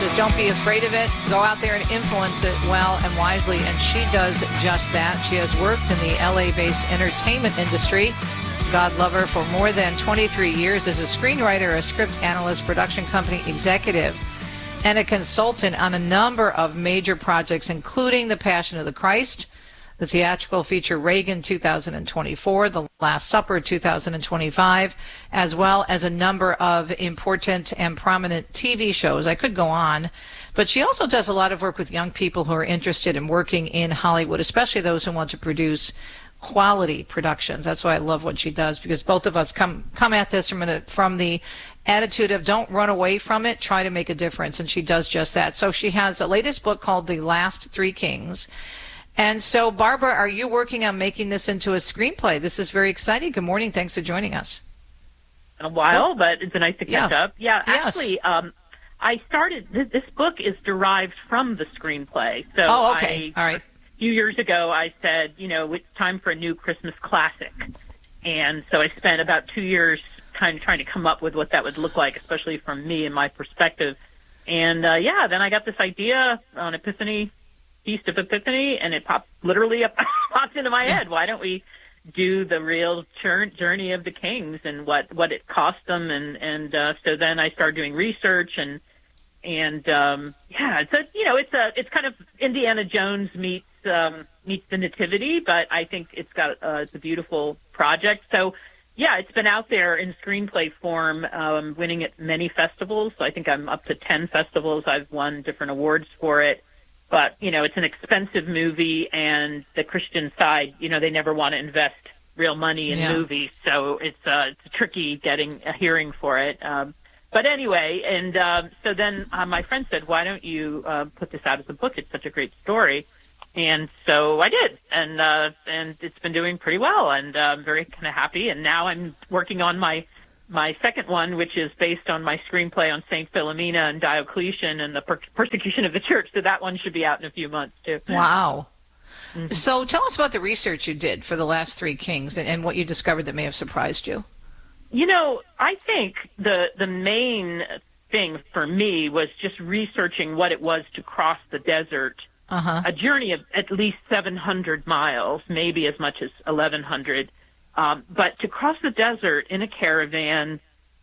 Don't be afraid of it. Go out there and influence it well and wisely. And she does just that. She has worked in the LA-based entertainment industry. God love her, for more than 23 years as a screenwriter, a script analyst, production company executive, and a consultant on a number of major projects, including The Passion of the Christ, the theatrical feature Reagan 2024, The Last Supper 2025, as well as a number of important and prominent TV shows. I could go on, but she also does a lot of work with young people who are interested in working in Hollywood, especially those who want to produce quality productions. That's why I love what she does, because both of us come at this from the attitude of don't run away from it, try to make a difference, and she does just that. So she has a latest book called The Last Three Kings. And so, Barbara, are you working on making this into a screenplay? This is very exciting. Good morning. Thanks for joining us. A while, but it's nice to catch up. Yeah, actually, yes. I started, this book is derived from the screenplay. So all right. A few years ago, I said, it's time for a new Christmas classic. And so I spent about 2 years kind of trying to come up with what that would look like, especially from me and my perspective. And, then I got this idea on Feast of Epiphany, and it popped into my head. Why don't we do the real journey of the kings and what it cost them? And so then I started doing research and it's kind of Indiana Jones meets the Nativity, but I think it's a beautiful project. So yeah, it's been out there in screenplay form, winning at many festivals. So I think I'm up to 10 festivals. I've won different awards for it. But, it's an expensive movie, and the Christian side, they never want to invest real money in movies. So it's tricky getting a hearing for it. But anyway, so then my friend said, why don't you put this out as a book? It's such a great story. And so I did. And it's been doing pretty well, and I'm very kind of happy. And now I'm working on my second one, which is based on my screenplay on St. Philomena and Diocletian and the persecution of the church. So that one should be out in a few months, too. Wow. Mm-hmm. So tell us about the research you did for The Last Three Kings and what you discovered that may have surprised you. I think the main thing for me was just researching what it was to cross the desert, a journey of at least 700 miles, maybe as much as 1,100. But to cross the desert in a caravan,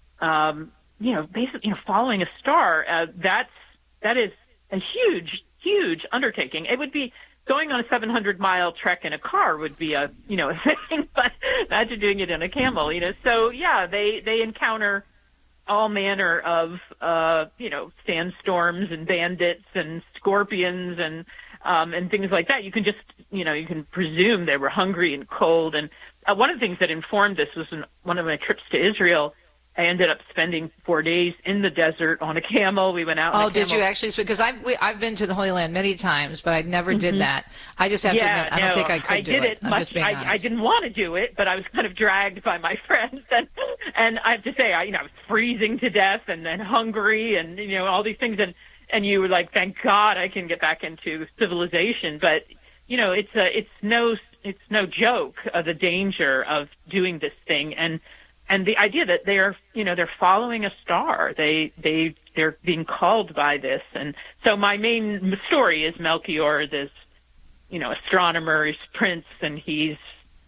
basically, following a star, that is a huge, huge undertaking. It would be going on a 700-mile trek in a car would be a thing, but imagine doing it in a camel, So yeah, they encounter all manner of, sandstorms and bandits and scorpions and things like that. You can just, you can presume they were hungry and cold. And one of the things that informed this was one of my trips to Israel. I ended up spending 4 days in the desert on a camel. We went out on a camel. Did you actually? Because I've been to the Holy Land many times, but I never did that. I just have to admit, I don't think I could do it. I'm just being honest. I didn't want to do it, but I was kind of dragged by my friends. And I have to say, I was freezing to death and hungry and, all these things. And you were like, thank God I can get back into civilization. But, it's no joke of the danger of doing this thing. And the idea that they're following a star, they're being called by this. And so my main story is Melchior, this, astronomer, he's prince, and he's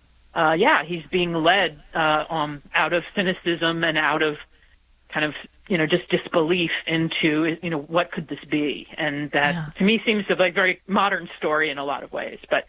being led, out of cynicism and out of kind of, just disbelief into, what could this be? And that to me seems like a very modern story in a lot of ways. But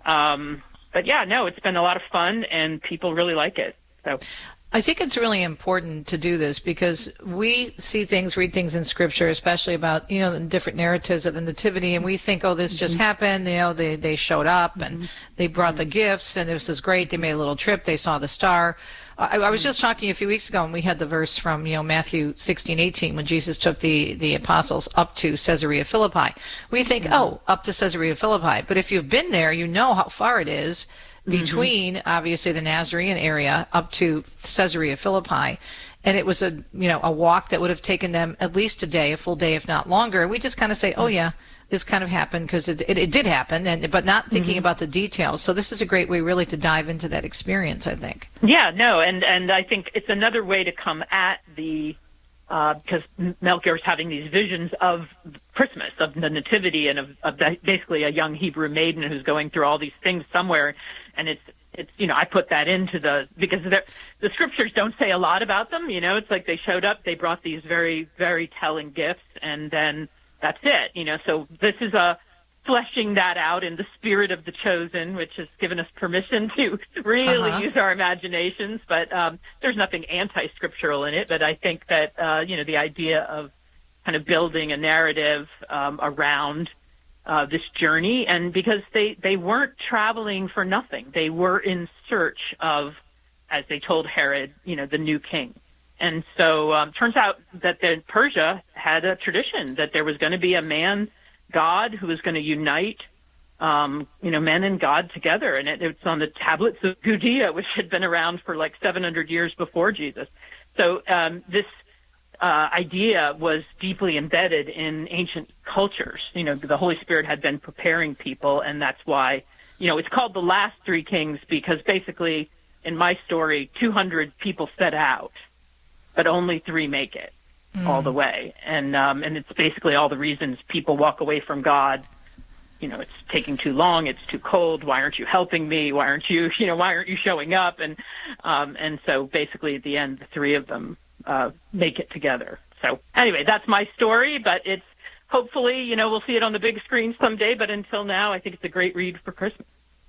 it's been a lot of fun and people really like it. So I think it's really important to do this because we see things, read things in Scripture, especially about, the different narratives of the Nativity, and we think, this just happened, they showed up and they brought the gifts and this is great, they made a little trip, they saw the star. I was just talking a few weeks ago and we had the verse from, Matthew 16:18 when Jesus took the apostles up to Caesarea Philippi. We think, up to Caesarea Philippi. But if you've been there, you know how far it is between, obviously, the Nazarene area up to Caesarea Philippi. And it was a walk that would have taken them at least a day, a full day, if not longer. We just kind of say, this kind of happened because it did happen, but not thinking about the details. So this is a great way really to dive into that experience, I think. Yeah, no, and I think it's another way to come at the because Melchior's having these visions of Christmas, of the Nativity, and of basically a young Hebrew maiden who's going through all these things somewhere. And it's I put that into because the scriptures don't say a lot about them. It's like they showed up, they brought these very, very telling gifts, and then that's it. So this is fleshing that out in the spirit of The Chosen, which has given us permission to really use our imaginations. But there's nothing anti-scriptural in it. But I think that, the idea of kind of building a narrative around this journey, and because they weren't traveling for nothing. They were in search of, as they told Herod, the new king. And so turns out that Persia had a tradition that there was going to be a man God who was going to unite, men and God together. And it's on the tablets of Judea, which had been around for like 700 years before Jesus. So this idea was deeply embedded in ancient cultures. The Holy Spirit had been preparing people, and that's why, it's called the last three kings, because basically in my story, 200 people set out, but only 3 make it all the way. And it's basically all the reasons people walk away from God. It's taking too long. It's too cold. Why aren't you helping me? Why aren't you showing up? And so basically at the end, the 3 of them make it together. So anyway, that's my story, but it's hopefully, we'll see it on the big screen someday. But until now, I think it's a great read for Christmas.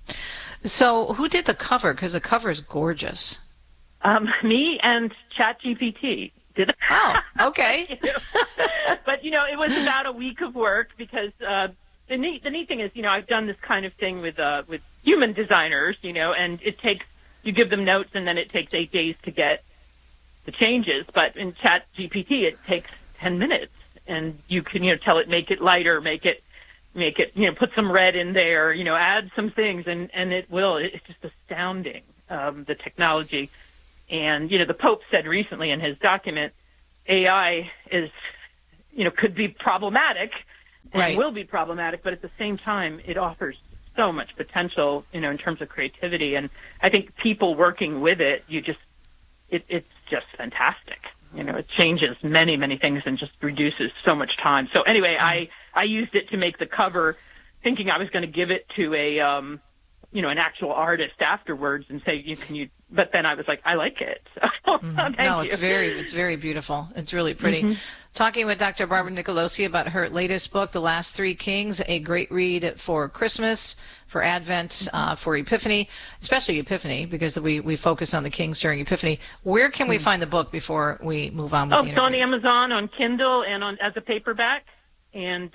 So who did the cover? Because the cover is gorgeous. Me and ChatGPT. Oh, okay. But, it was about a week of work because the neat thing is, I've done this kind of thing with human designers, and you give them notes and then it takes 8 days to get the changes. But in ChatGPT, it takes 10 minutes, and you can, tell it, make it lighter, make it, put some red in there, add some things, and it will. It's just astounding, the technology. And, the Pope said recently in his document, AI is, could be problematic and will be problematic, but at the same time, it offers so much potential, in terms of creativity. And I think people working with it, it's just fantastic. It changes many, many things and just reduces so much time. So anyway, I used it to make the cover, thinking I was going to give it to an actual artist afterwards and say, but then I was like, I like it. So, thank you. It's very beautiful. It's really pretty. Talking with Dr. Barbara Nicolosi about her latest book, The Last Three Kings, a great read for Christmas, for Advent, for Epiphany, especially Epiphany, because we focus on the kings during Epiphany. Where can we find the book before we move on with the interview? It's on Amazon, on Kindle, and as a paperback. And,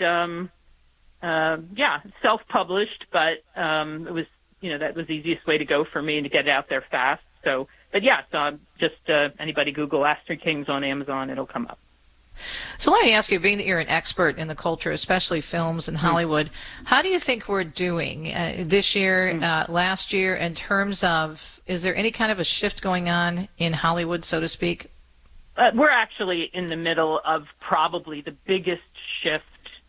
self-published, but it was, that was the easiest way to go for me to get it out there fast. So, but yeah, just anybody Google Last Three Kings on Amazon, it'll come up. So let me ask you, being that you're an expert in the culture, especially films and Hollywood, how do you think we're doing this year, last year, in terms of, is there any kind of a shift going on in Hollywood, so to speak? We're actually in the middle of probably the biggest shift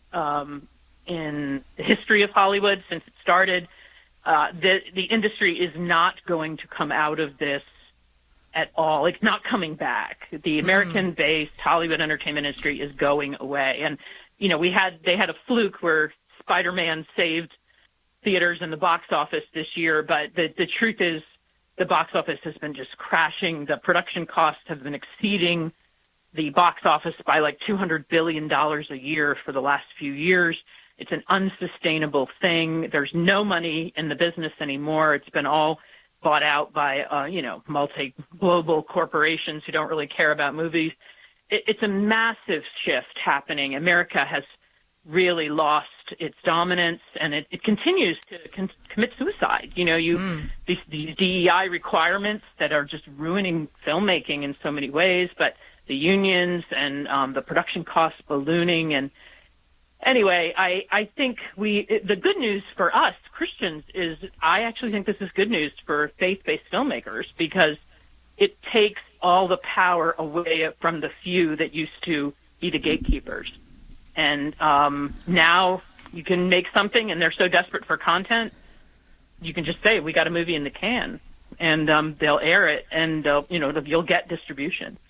in the history of Hollywood since it started. The industry is not going to come out of this at all. It's not coming back. The American-based Hollywood entertainment industry is going away. And, they had a fluke where Spider-Man saved theaters and the box office this year, but the truth is the box office has been just crashing. The production costs have been exceeding the box office by like $200 billion a year for the last few years. It's an unsustainable thing. There's no money in the business anymore. It's been all bought out by, multi-global corporations who don't really care about movies. It's a massive shift happening. America has really lost its dominance, and it continues to commit suicide. These DEI requirements that are just ruining filmmaking in so many ways, but the unions and the production costs ballooning. And anyway, I think the good news for us Christians is I actually think this is good news for faith-based filmmakers, because it takes all the power away from the few that used to be the gatekeepers. And now you can make something, and they're so desperate for content, you can just say, we got a movie in the can, and they'll air it, and you'll get distribution.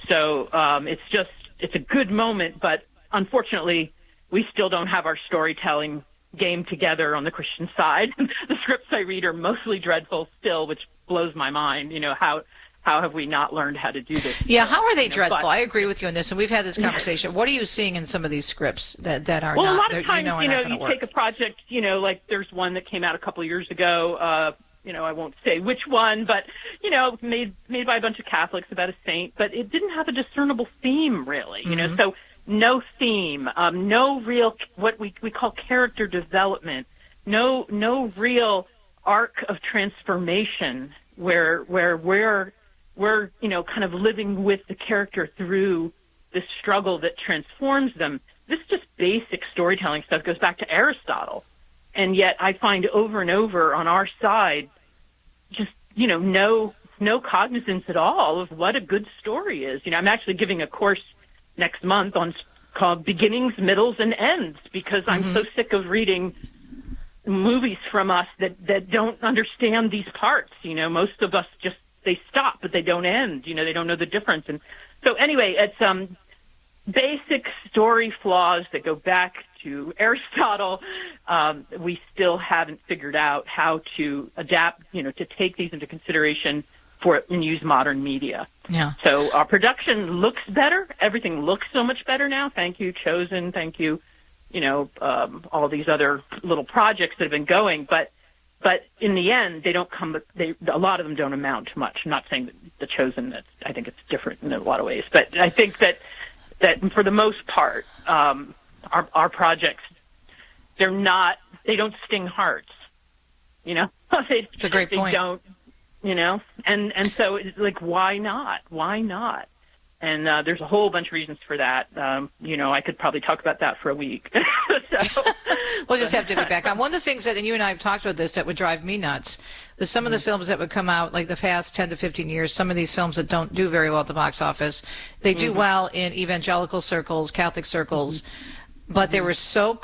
so it's a good moment, but unfortunately, we still don't have our storytelling game together on the Christian side. The scripts I read are mostly dreadful still, which blows my mind. How have we not learned how to do this? Yeah, how are they dreadful? But I agree with you on this, and we've had this conversation. What are you seeing in some of these scripts that are not? Well, a lot of times, you take a project, like there's one that came out a couple of years ago. I won't say which one, but made by a bunch of Catholics about a saint, but it didn't have a discernible theme, really. So no theme, no real what we call character development, no real arc of transformation where we're kind of living with the character through this struggle that transforms them. This just basic storytelling stuff goes back to Aristotle. And yet I find over and over on our side, just, no cognizance at all of what a good story is. I'm actually giving a course next month called Beginnings, Middles, and Ends, because I'm so sick of reading movies from us that don't understand these parts. Most of us just, they stop, but they don't end. They don't know the difference. And so anyway, it's basic story flaws that go back to Aristotle. We still haven't figured out how to adapt, to take these into consideration and use modern media. Yeah. So our production looks better. Everything looks so much better now. Thank you, Chosen. Thank you, all these other little projects that have been going. But in the end, they don't come. A lot of them don't amount to much. I'm not saying that The Chosen. I think it's different in a lot of ways. But I think that for the most part, our projects, they don't sting hearts. It's a great point. They don't. And so it's like, why not? Why not? And there's a whole bunch of reasons for that. I could probably talk about that for a week. So, we'll just have to be back on. One of the things that, and you and I have talked about this, that would drive me nuts, is some of the films that would come out like the past 10 to 15 years, some of these films that don't do very well at the box office, they do well in evangelical circles, Catholic circles, but they were so